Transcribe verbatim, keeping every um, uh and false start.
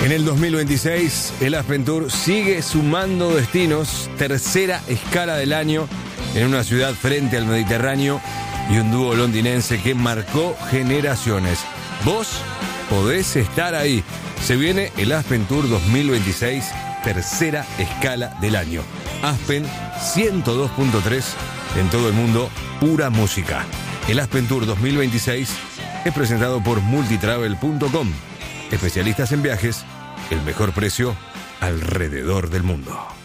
En el dos mil veintiséis, el Aspen Tour sigue sumando destinos, tercera escala del año en una ciudad frente al Mediterráneo y un dúo londinense que marcó generaciones. Vos podés estar ahí. Se viene el Aspen Tour dos mil veintiséis, tercera escala del año. Aspen ciento dos punto tres en todo el mundo, pura música. El Aspen Tour dos mil veintiséis es presentado por multitravel punto com. Especialistas en viajes, el mejor precio alrededor del mundo.